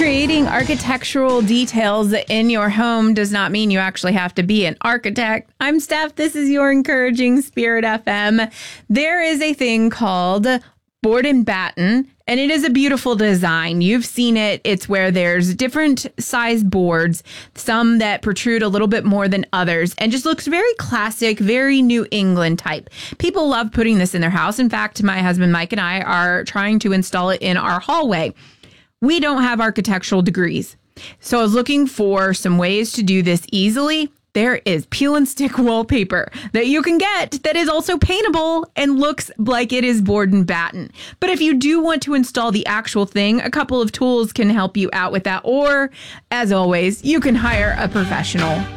Creating architectural details in your home does not mean you actually have to be an architect. I'm Steph. This is your Encouraging Spirit FM. There is a thing called board and batten, and it is a beautiful design. You've seen it. It's where there's different size boards, some that protrude a little bit more than others, and just looks very classic, very New England type. People love putting this in their house. In fact, my husband Mike and I are trying to install it in our hallway. We don't have architectural degrees, so I was looking for some ways to do this easily. There is peel and stick wallpaper that you can get that is also paintable and looks like it is board and batten. But if you do want to install the actual thing, a couple of tools can help you out with that. Or, as always, you can hire a professional.